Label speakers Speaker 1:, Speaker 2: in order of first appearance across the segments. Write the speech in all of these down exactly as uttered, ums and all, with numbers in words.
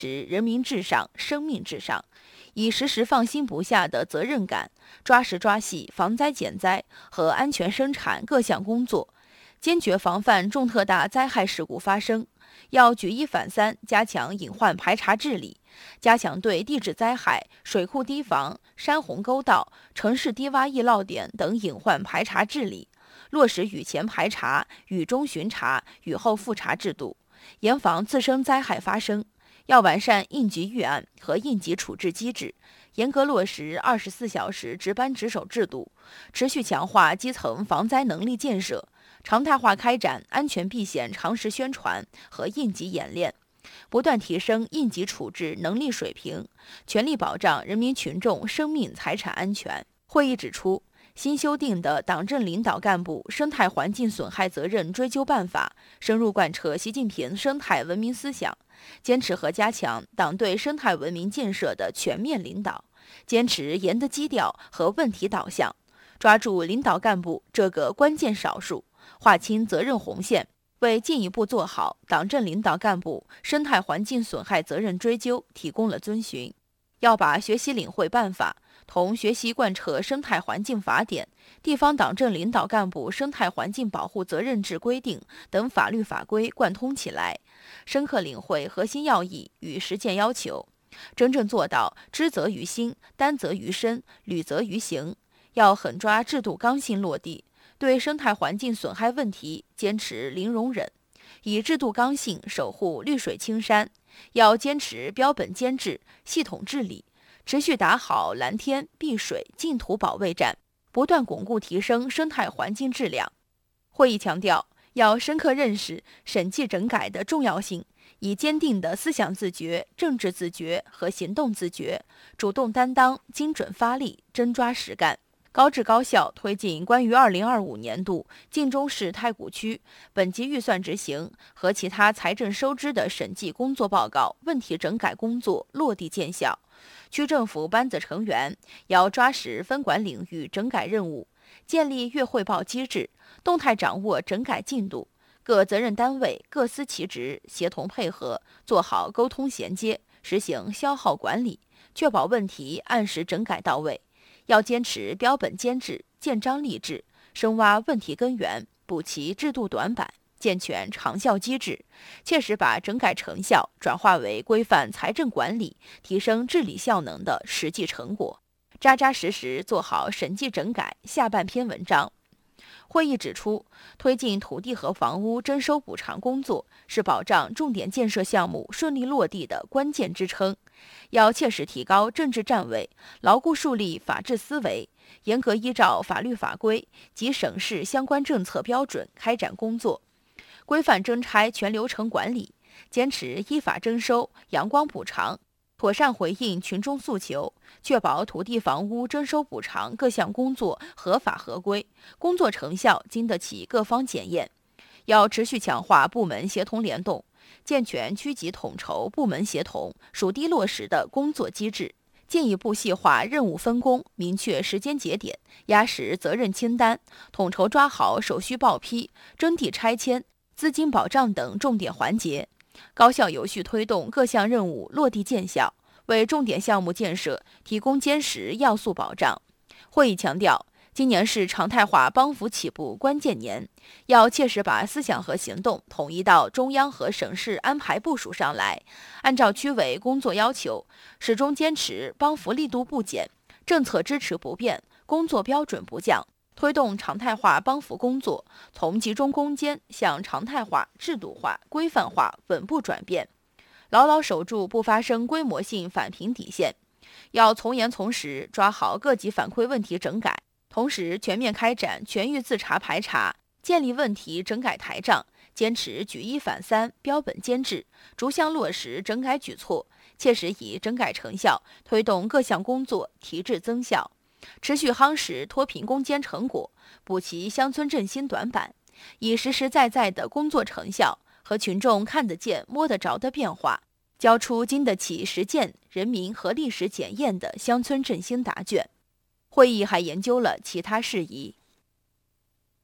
Speaker 1: 持人民至上、生命至上，以时时放心不下的责任感，抓实抓细防灾减灾和安全生产各项工作，坚决防范重特大灾害事故发生。要举一反三，加强隐患排查治理，加强对地质灾害、水库堤防、山洪沟道、城市低洼易涝点等隐患排查治理，落实雨前排查、雨中巡查、雨后复查制度，严防次生灾害发生。要完善应急预案和应急处置机制，严格落实二十四小时值班值守制度，持续强化基层防灾能力建设，常态化开展安全避险常识宣传和应急演练，不断提升应急处置能力水平，全力保障人民群众生命财产安全。会议指出，新修订的党政领导干部生态环境损害责任追究办法深入贯彻习近平生态文明思想，坚持和加强党对生态文明建设的全面领导，坚持严的基调和问题导向，抓住领导干部这个关键少数，划清责任红线，为进一步做好党政领导干部生态环境损害责任追究提供了遵循。要把学习领会办法同学习贯彻生态环境法典、地方党政领导干部生态环境保护责任制规定等法律法规贯通起来，深刻领会核心要义与实践要求，真正做到知责于心、担责于身、履责于行。要狠抓制度刚性落地，对生态环境损害问题坚持零容忍，以制度刚性守护绿水青山。要坚持标本兼治、系统治理，持续打好蓝天、碧水、净土保卫战，不断巩固提升生态环境质量。会议强调，要深刻认识审计整改的重要性，以坚定的思想自觉、政治自觉和行动自觉，主动担当、精准发力、真抓实干，高质高效推进关于二零二五年度晋中市太谷区本级预算执行和其他财政收支的审计工作报告问题整改工作落地见效。区政府班子成员要抓实分管领域整改任务，建立月汇报机制，动态掌握整改进度，各责任单位各司其职，协同配合，做好沟通衔接，实行消耗管理，确保问题按时整改到位。要坚持标本兼治、建章立制，深挖问题根源，补齐制度短板，健全长效机制，切实把整改成效转化为规范财政管理、提升治理效能的实际成果，扎扎实实做好审计整改下半篇文章。会议指出，推进土地和房屋征收补偿工作是保障重点建设项目顺利落地的关键支撑，要切实提高政治站位，牢固树立法治思维，严格依照法律法规及省市相关政策标准开展工作，规范征拆全流程管理，坚持依法征收阳光补偿，妥善回应群众诉求，确保土地房屋征收补偿各项工作合法合规，工作成效经得起各方检验。要持续强化部门协同联动，健全区级统筹部门协同、属地落实的工作机制，进一步细化任务分工，明确时间节点，压实责任清单，统筹抓好手续报批、征地拆迁、资金保障等重点环节，高效有序推动各项任务落地见效，为重点项目建设提供坚实要素保障。会议强调，今年是常态化帮扶起步关键年，要切实把思想和行动统一到中央和省市安排部署上来，按照区委工作要求，始终坚持帮扶力度不减，政策支持不变，工作标准不降，推动常态化帮扶工作从集中攻坚向常态化、制度化、规范化稳步转变，牢牢守住不发生规模性返贫底线。要从严从实抓好各级反馈问题整改，同时全面开展全域自查排查，建立问题整改台账，坚持举一反三、标本兼治，逐项落实整改举措，切实以整改成效推动各项工作提质增效，持续夯实脱贫攻坚成果，补齐乡村振兴短板，以实实在在的工作成效和群众看得见、摸得着的变化，交出经得起实践、人民和历史检验的乡村振兴答卷。会议还研究了其他事宜。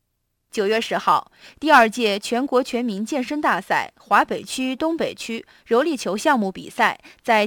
Speaker 1: 九月十号，第二届全国全民健身大赛华北区、东北区柔力球项目比赛在